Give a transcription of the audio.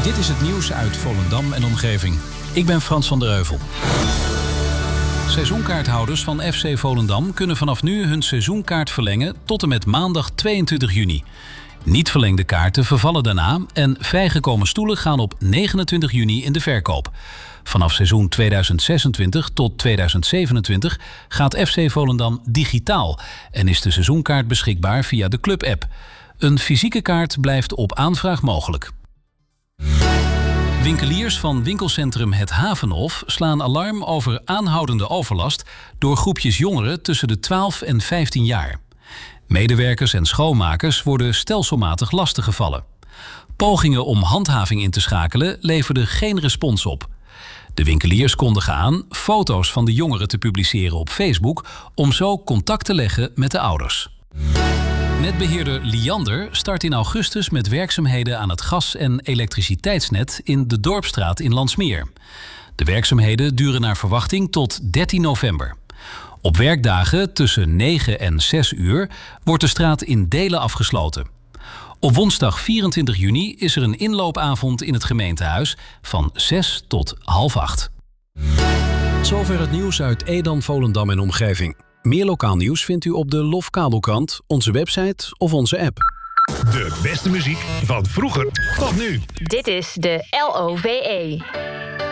Dit is het nieuws uit Volendam en omgeving. Ik ben Frans van der Heuvel. Seizoenkaarthouders van FC Volendam kunnen vanaf nu hun seizoenkaart verlengen tot en met maandag 22 juni. Niet verlengde kaarten vervallen daarna en vrijgekomen stoelen gaan op 29 juni in de verkoop. Vanaf seizoen 2026 tot 2027 gaat FC Volendam digitaal en is de seizoenkaart beschikbaar via de club-app. Een fysieke kaart blijft op aanvraag mogelijk. Winkeliers van winkelcentrum Het Havenhof slaan alarm over aanhoudende overlast door groepjes jongeren tussen de 12 en 15 jaar. Medewerkers en schoonmakers worden stelselmatig lastiggevallen. Pogingen om handhaving in te schakelen leverden geen respons op. De winkeliers kondigen aan foto's van de jongeren te publiceren op Facebook om zo contact te leggen met de ouders. Netbeheerder Liander start in augustus met werkzaamheden aan het gas- en elektriciteitsnet in de Dorpsstraat in Landsmeer. De werkzaamheden duren naar verwachting tot 13 november. Op werkdagen tussen 9 en 6 uur wordt de straat in delen afgesloten. Op woensdag 24 juni is er een inloopavond in het gemeentehuis van 6 tot 7:30. Zover het nieuws uit Edam, Volendam en omgeving. Meer lokaal nieuws vindt u op de LOF Kabelkrant, onze website of onze app. De beste muziek van vroeger tot nu. Dit is de LOVE.